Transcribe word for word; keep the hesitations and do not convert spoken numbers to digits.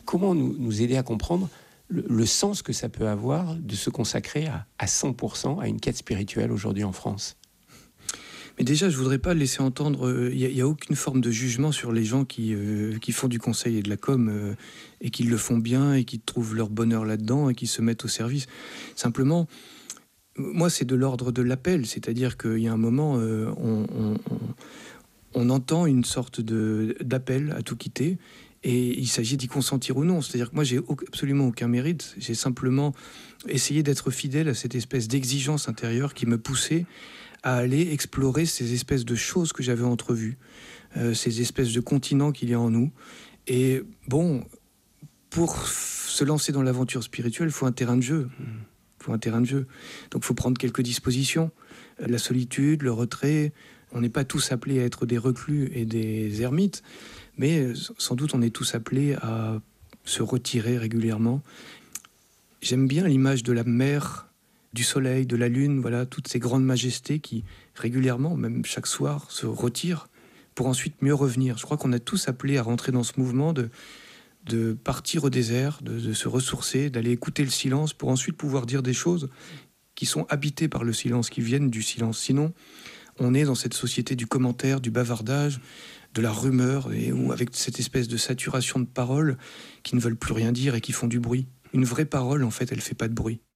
comment nous, nous aider à comprendre le, le sens que ça peut avoir de se consacrer à, à cent pour cent à une quête spirituelle aujourd'hui en France? Mais déjà, je ne voudrais pas laisser entendre... Il euh, n'y a, a aucune forme de jugement sur les gens qui, euh, qui font du conseil et de la com euh, et qui le font bien et qui trouvent leur bonheur là-dedans et qui se mettent au service. Simplement, moi, c'est de l'ordre de l'appel. C'est-à-dire qu'il y a un moment, euh, on, on, on, on entend une sorte de, d'appel à tout quitter et il s'agit d'y consentir ou non. C'est-à-dire que moi, j'ai absolument aucun mérite. J'ai simplement essayé d'être fidèle à cette espèce d'exigence intérieure qui me poussait à aller explorer ces espèces de choses que j'avais entrevues, euh, ces espèces de continents qu'il y a en nous. Et bon, pour se lancer dans l'aventure spirituelle, il faut un terrain de jeu. Il faut un terrain de jeu. Donc il faut prendre quelques dispositions. La solitude, le retrait. On n'est pas tous appelés à être des reclus et des ermites, mais sans doute on est tous appelés à se retirer régulièrement. J'aime bien l'image de la mer, du soleil, de la lune, voilà, toutes ces grandes majestés qui, régulièrement, même chaque soir, se retirent pour ensuite mieux revenir. Je crois qu'on est tous appelés à rentrer dans ce mouvement de, de partir au désert, de, de se ressourcer, d'aller écouter le silence pour ensuite pouvoir dire des choses qui sont habitées par le silence, qui viennent du silence. Sinon, on est dans cette société du commentaire, du bavardage, de la rumeur, et où, avec cette espèce de saturation de paroles qui ne veulent plus rien dire et qui font du bruit. Une vraie parole, en fait, elle ne fait pas de bruit.